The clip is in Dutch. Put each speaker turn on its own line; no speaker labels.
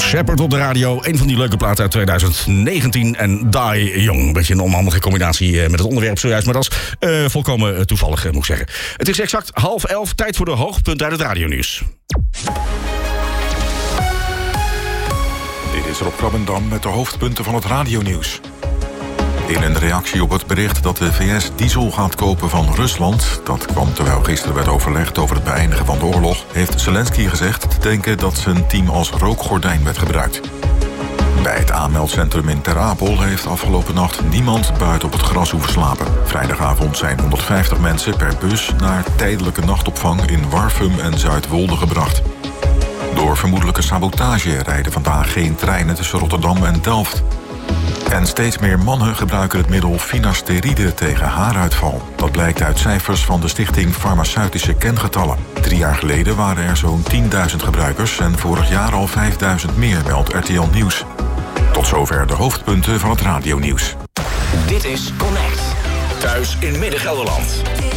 Shepherd op de radio. Een van die leuke platen uit 2019 en Die Young. Een beetje een onhandige combinatie met het onderwerp zojuist. Maar dat is volkomen toevallig, moet ik zeggen. Het is exact 10:30. Tijd voor de hoogtepunten uit het radionieuws.
Dit is Rob Krabbendam met de hoofdpunten van het radionieuws. In een reactie op het bericht dat de VS diesel gaat kopen van Rusland, dat kwam terwijl gisteren werd overlegd over het beëindigen van de oorlog, heeft Zelensky gezegd te denken dat zijn team als rookgordijn werd gebruikt. Bij het aanmeldcentrum in Ter Apel heeft afgelopen nacht niemand buiten op het gras hoeven slapen. Vrijdagavond zijn 150 mensen per bus naar tijdelijke nachtopvang in Warffum en Zuidwolde gebracht. Door vermoedelijke sabotage rijden vandaag geen treinen tussen Rotterdam en Delft. En steeds meer mannen gebruiken het middel finasteride tegen haaruitval. Dat blijkt uit cijfers van de Stichting Farmaceutische Kengetallen. 3 jaar geleden waren er zo'n 10.000 gebruikers en vorig jaar al 5.000 meer, meldt RTL Nieuws. Tot zover de hoofdpunten van het radionieuws.
Dit is Connect. Thuis in Midden-Gelderland.